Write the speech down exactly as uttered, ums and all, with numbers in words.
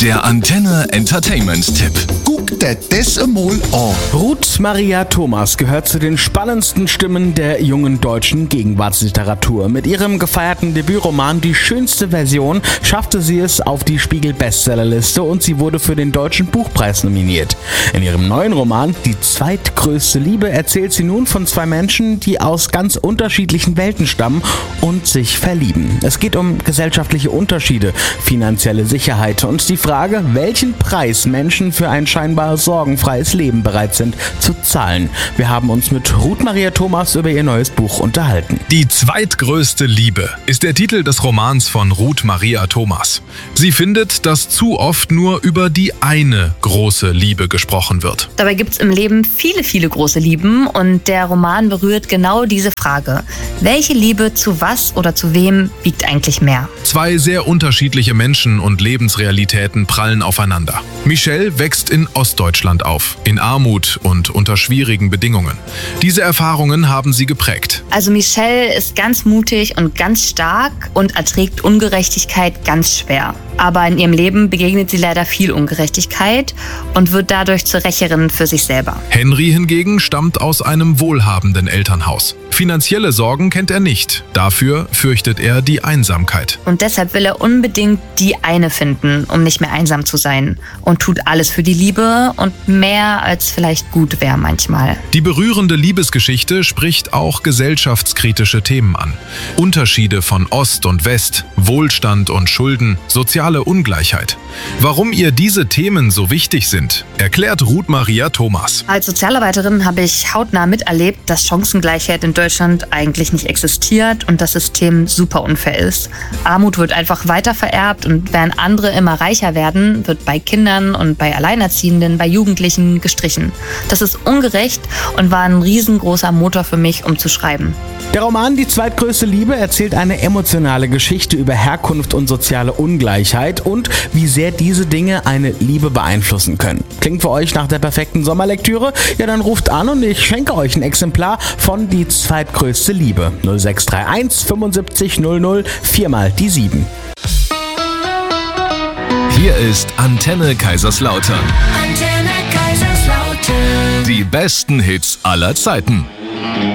Der Antenne Entertainment-Tipp. Guck dir das einmal an. Ruth Maria Thomas gehört zu den spannendsten Stimmen der jungen deutschen Gegenwartsliteratur. Mit ihrem gefeierten Debütroman Die schönste Version schaffte sie es auf die Spiegel-Bestsellerliste und sie wurde für den Deutschen Buchpreis nominiert. In ihrem neuen Roman Die zweitgrößte Liebe erzählt sie nun von zwei Menschen, die aus ganz unterschiedlichen Welten stammen und sich verlieben. Es geht um gesellschaftliche Unterschiede, finanzielle Sicherheit und die Frage, welchen Preis Menschen für ein scheinbar sorgenfreies Leben bereit sind zu zahlen. Wir haben uns mit Ruth Maria Thomas über ihr neues Buch unterhalten. Die zweitgrößte Liebe ist der Titel des Romans von Ruth Maria Thomas. Sie findet, dass zu oft nur über die eine große Liebe gesprochen wird. Dabei gibt es im Leben viele, viele große Lieben und der Roman berührt genau diese Frage. Welche Liebe zu was oder zu wem wiegt eigentlich mehr? Zwei sehr unterschiedliche Menschen und Lebensrealitäten prallen aufeinander. Michelle wächst in Ostdeutschland auf, in Armut und unter schwierigen Bedingungen. Diese Erfahrungen haben sie geprägt. Also Michelle ist ganz mutig und ganz stark und erträgt Ungerechtigkeit ganz schwer. Aber in ihrem Leben begegnet sie leider viel Ungerechtigkeit und wird dadurch zur Rächerin für sich selber. Henry hingegen stammt aus einem wohlhabenden Elternhaus. Finanzielle Sorgen kennt er nicht. Dafür fürchtet er die Einsamkeit. Und deshalb will er unbedingt die eine finden, um nicht mehr einsam zu sein. Und tut alles für die Liebe und mehr als vielleicht gut wäre manchmal. Die berührende Liebesgeschichte spricht auch gesellschaftskritische Themen an. Unterschiede von Ost und West, Wohlstand und Schulden, soziale Ungleichheit. Warum ihr diese Themen so wichtig sind, erklärt Ruth Maria Thomas. Als Sozialarbeiterin habe ich hautnah miterlebt, dass Chancengleichheit in Deutschland eigentlich nicht existiert und das System super unfair ist. Armut wird einfach weiter vererbt und während andere immer reicher werden, wird bei Kindern und bei Alleinerziehenden, bei Jugendlichen gestrichen. Das ist ungerecht und war ein riesengroßer Motor für mich, um zu schreiben. Der Roman Die zweitgrößte Liebe erzählt eine emotionale Geschichte über Herkunft und soziale Ungleichheit und wie sehr diese Dinge eine Liebe beeinflussen können. Klingt für euch nach der perfekten Sommerlektüre? Ja, dann ruft an und ich schenke euch ein Exemplar von Die zweitgrößte Liebe. null sechs drei eins fünfundsiebzig null null viermal die sieben. Hier ist Antenne Kaiserslautern. Antenne Kaiserslautern. Die besten Hits aller Zeiten.